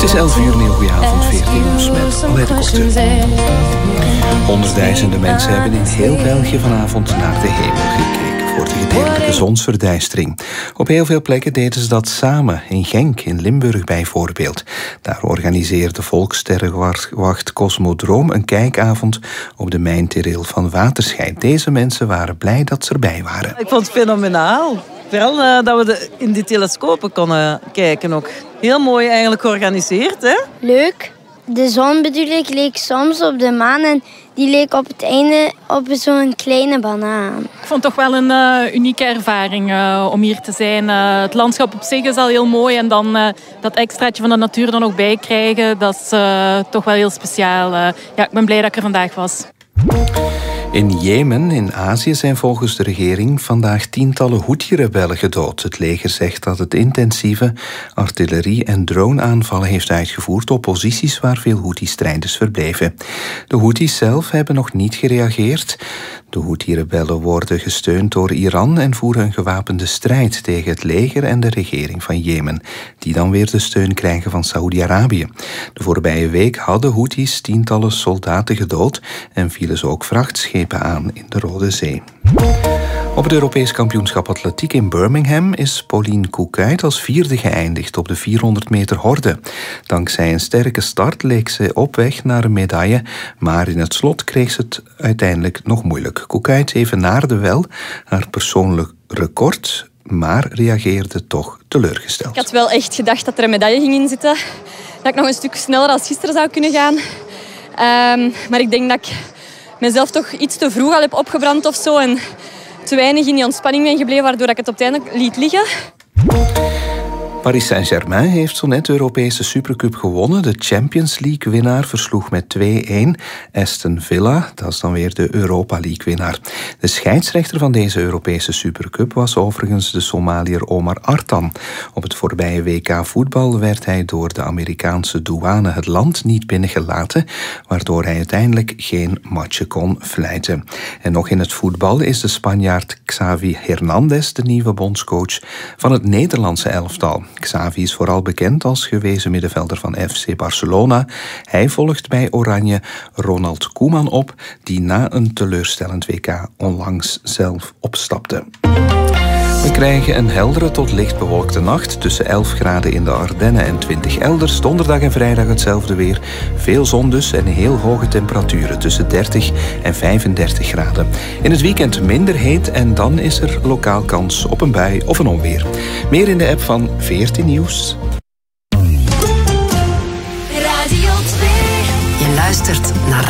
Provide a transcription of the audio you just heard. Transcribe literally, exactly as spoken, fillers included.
is elf uur, een heel goede avond, veertien nieuws met Alette Korte. Honderdduizenden mensen hebben in heel België vanavond naar de hemel gekeken voor de gedeeltelijke zonsverduistering. Op heel veel plekken deden ze dat samen, in Genk, in Limburg bijvoorbeeld. Daar organiseerde Volkssterrenwacht Cosmodroom een kijkavond op de mijntereel van Waterschei. Deze mensen waren blij dat ze erbij waren. Ik vond het fenomenaal. Vooral uh, dat we de, in die telescopen konden kijken ook. Heel mooi eigenlijk georganiseerd, hè? Leuk. De zon bedoel ik leek soms op de maan en die leek op het einde op zo'n kleine banaan. Ik vond het toch wel een uh, unieke ervaring uh, om hier te zijn. Uh, het landschap op zich is al heel mooi en dan uh, dat extraatje van de natuur er nog bij krijgen, dat is uh, toch wel heel speciaal. Uh, ja, ik ben blij dat ik er vandaag was. In Jemen, in Azië, zijn volgens de regering vandaag tientallen Houthi-rebellen gedood. Het leger zegt dat het intensieve artillerie- en droneaanvallen heeft uitgevoerd op posities waar veel Houthi-strijders verbleven. De Houthis zelf hebben nog niet gereageerd. De Houthi-rebellen worden gesteund door Iran en voeren een gewapende strijd tegen het leger en de regering van Jemen, die dan weer de steun krijgen van Saoedi-Arabië. De voorbije week hadden Houthis tientallen soldaten gedood en vielen ze ook vrachtschepen aan in de Rode Zee. Op het Europees kampioenschap atletiek in Birmingham is Pauline Koekuyt als vierde geëindigd op de vierhonderd meter horde. Dankzij een sterke start leek ze op weg naar een medaille, maar in het slot kreeg ze het uiteindelijk nog moeilijk. Koekuyt evenaarde wel haar persoonlijk record, maar reageerde toch teleurgesteld. Ik had wel echt gedacht dat er een medaille ging in zitten. Dat ik nog een stuk sneller als gisteren zou kunnen gaan. Um, maar ik denk dat ik mezelf toch iets te vroeg al heb opgebrand of zo. En te weinig in die ontspanning ben gebleven, waardoor ik het op het einde liet liggen. Paris Saint-Germain heeft zo net de Europese Supercup gewonnen. De Champions League-winnaar versloeg met twee-een Aston Villa. Dat is dan weer de Europa League-winnaar. De scheidsrechter van deze Europese Supercup was overigens de Somaliër Omar Artan. Op het voorbije W K voetbal werd hij door de Amerikaanse douane het land niet binnengelaten, waardoor hij uiteindelijk geen matchen kon fluiten. En nog in het voetbal is de Spanjaard Xavi Hernandez de nieuwe bondscoach van het Nederlandse elftal. Xavi is vooral bekend als gewezen middenvelder van F C Barcelona. Hij volgt bij Oranje Ronald Koeman op, die na een teleurstellend W K onlangs zelf opstapte. We krijgen een heldere tot licht bewolkte nacht. Tussen elf graden in de Ardennen en twintig elders. Donderdag en vrijdag hetzelfde weer. Veel zon dus en heel hoge temperaturen. Tussen dertig en vijfendertig graden. In het weekend minder heet en dan is er lokaal kans op een bui of een onweer. Meer in de app van veertien Nieuws. Radio twee. Je luistert naar